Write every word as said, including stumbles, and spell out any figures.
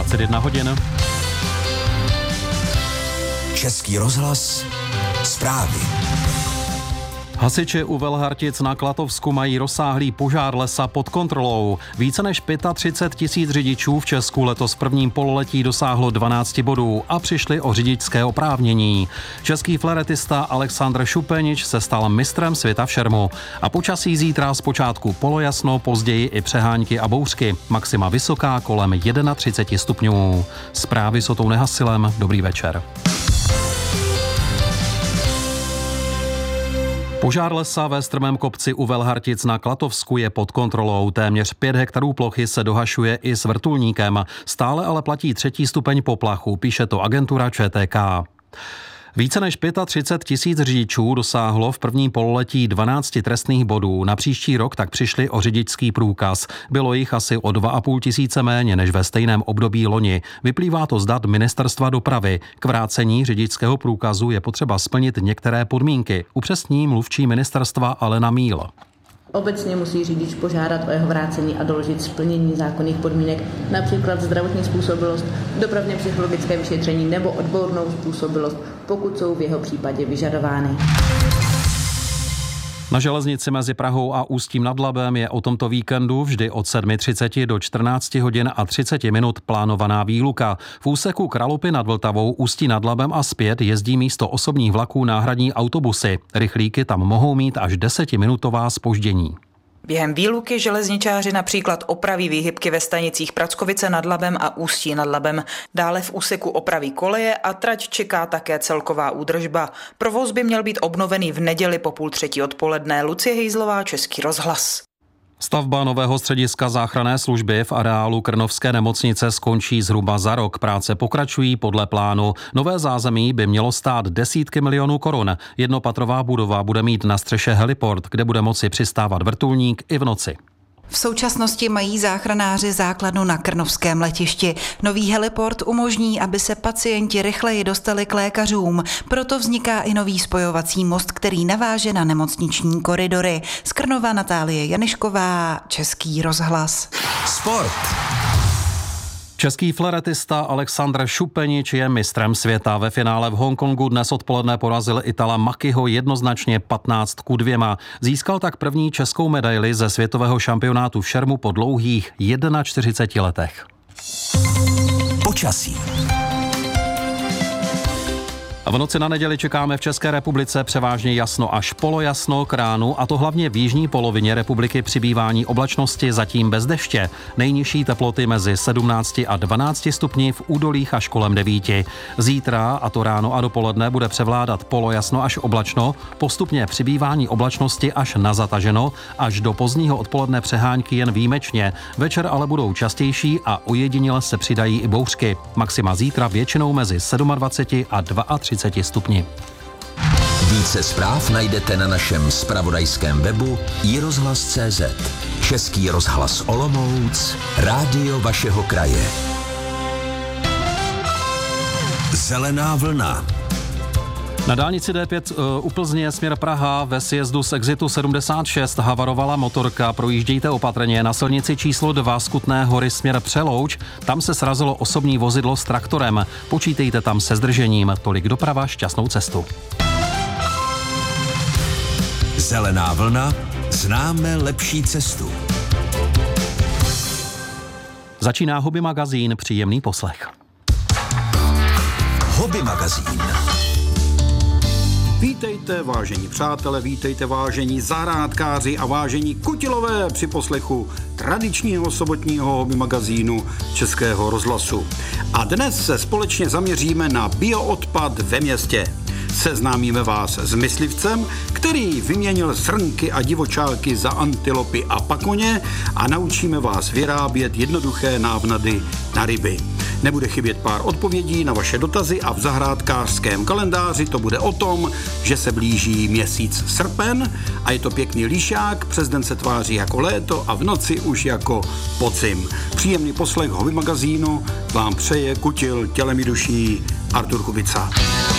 dvacet jedna hodin. Český rozhlas, zprávy. Hasiči u Velhartic na Klatovsku mají rozsáhlý požár lesa pod kontrolou. Více než třicet pět tisíc řidičů v Česku letos v prvním pololetí dosáhlo dvanáct bodů a přišli o řidičské oprávnění. Český fleretista Alexandr Šupenič se stal mistrem světa v šermu. A počasí zítra zpočátku polojasno, později i přehánky a bouřky. Maxima vysoká kolem třicet jedna stupňů. Zprávy s Otou Nehasilem. Dobrý večer. Požár lesa ve strmém kopci u Velhartic na Klatovsku je pod kontrolou. Téměř pět hektarů plochy se dohašuje i s vrtulníkem. Stále ale platí třetí stupeň poplachu, píše to agentura Č T K. Více než třicet pět tisíc řidičů dosáhlo v prvním pololetí dvanáct trestných bodů. Na příští rok tak přišli o řidičský průkaz. Bylo jich asi o dva a půl tisíce méně než ve stejném období loni. Vyplývá to z dat Ministerstva dopravy. K vrácení řidičského průkazu je potřeba splnit některé podmínky. Upřesní mluvčí ministerstva Alena Míl. Obecně musí řidič požádat o jeho vrácení a doložit splnění zákonných podmínek, například zdravotní způsobilost, dopravně psychologické vyšetření nebo odbornou způsobilost, pokud jsou v jeho případě vyžadovány. Na železnici mezi Prahou a Ústím nad Labem je o tomto víkendu vždy od sedm třicet do čtrnáct hodin a třicet minut plánovaná výluka. V úseku Kralupy nad Vltavou, Ústí nad Labem a zpět jezdí místo osobních vlaků náhradní autobusy. Rychlíky tam mohou mít až desetiminutová zpoždění. Během výluky železničáři například opraví výhybky ve stanicích Prackovice nad Labem a Ústí nad Labem. Dále v úseku opraví koleje a trať čeká také celková údržba. Provoz by měl být obnovený v neděli po půl třetí odpoledne. Lucie Hejzlová, Český rozhlas. Stavba nového střediska záchranné služby v areálu Krnovské nemocnice skončí zhruba za rok. Práce pokračují podle plánu. Nové zázemí by mělo stát desítky milionů korun. Jednopatrová budova bude mít na střeše heliport, kde bude moci přistávat vrtulník i v noci. V současnosti mají záchranáři základnu na Krnovském letišti. Nový heliport umožní, aby se pacienti rychleji dostali k lékařům. Proto vzniká i nový spojovací most, který naváže na nemocniční koridory. Z Krnova Natálie Janišková, Český rozhlas. Sport. Český fleretista Alexandr Šupenič je mistrem světa. Ve finále v Hongkongu dnes odpoledne porazil Itala Makiho jednoznačně patnáct ku dvěma. Získal tak první českou medaili ze světového šampionátu v šermu po dlouhých čtyřiceti jedna letech. Počasí. V noci na neděli čekáme v České republice převážně jasno až polojasno k ránu, a to hlavně v jižní polovině republiky přibývání oblačnosti, zatím bez deště. Nejnižší teploty mezi sedmnácti a dvanácti stupni, v údolích až kolem devíti. Zítra, a to ráno a dopoledne, bude převládat polojasno až oblačno, postupně přibývání oblačnosti až na zataženo, až do pozdního odpoledne přehánky jen výjimečně. Večer ale budou častější a ojediněle se přidají i bouřky. Maxima zítra většinou mezi dvaceti sedmi a třiceti dvou stupni. Více zpráv najdete na našem zpravodajském webu i rozhlas tečka cé zet. Český rozhlas Olomouc, rádio vašeho kraje. Zelená vlna. Na dálnici D pět u Plzně směr Praha ve sjezdu z exitu sedmdesát šest havarovala motorka. Projíždějte opatrně. Na silnici číslo dva z Kutné Hory směr Přelouč. Tam se srazilo osobní vozidlo s traktorem. Počítejte tam se zdržením. Tolik doprava, šťastnou cestu. Zelená vlna. Známe lepší cestu. Začíná Hobby magazín. Příjemný poslech. Hobby magazín. Vítejte, vážení přátelé, vítejte, vážení zahrádkáři a vážení kutilové při poslechu tradičního sobotního hobby magazínu Českého rozhlasu. A dnes se společně zaměříme na bioodpad ve městě. Seznámíme vás s myslivcem, který vyměnil srnky a divočálky za antilopy a pakoně, a naučíme vás vyrábět jednoduché návnady na ryby. Nebude chybět pár odpovědí na vaše dotazy a v zahrádkářském kalendáři to bude o tom, že se blíží měsíc srpen a je to pěkný lišák, přes den se tváří jako léto a v noci už jako podzim. Příjemný poslech hobby magazínu vám přeje kutil tělem i duší Artur Kubica.